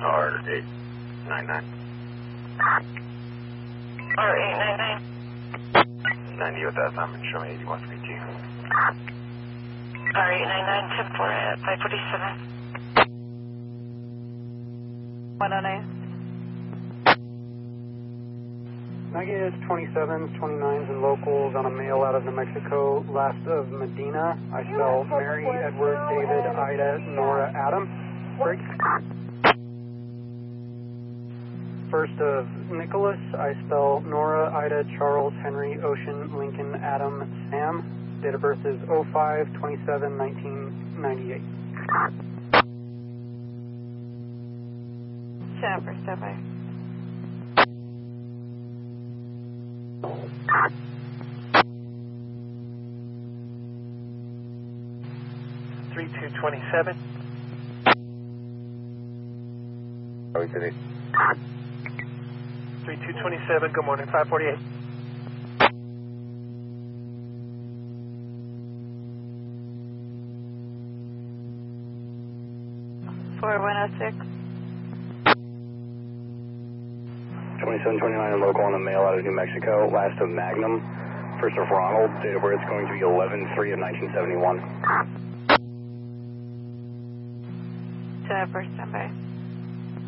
R899. R899. 90 with that, I'm showing 81 speed G. R899, 10-4 at 547. 109. Negatives, 27s, 29s, and locals on a mail out of New Mexico, last of Medina. I spell Mary, Edward, David, Ida, Nora, Adam. Break. First of Nicholas, I spell Nora, Ida, Charles, Henry, Ocean, Lincoln, Adam, Sam. Date of birth is 05/27/1998. Jennifer, step by. 3227. Are we today? 3227, good morning, 548. $4106. 2729 and local on the mail out of New Mexico, last of Magnum. First of Ronald, date of birth is going to be 11/3/1971. Jennifer, stand by.